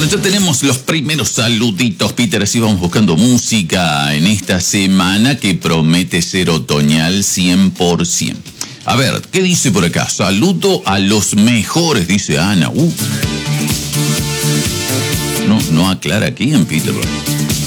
Bueno, ya tenemos los primeros saluditos, Peter, así vamos buscando música en esta semana que promete ser otoñal 100%. A ver, ¿qué dice por acá? Saludo a los mejores, dice Ana. No aclara quién, Peter.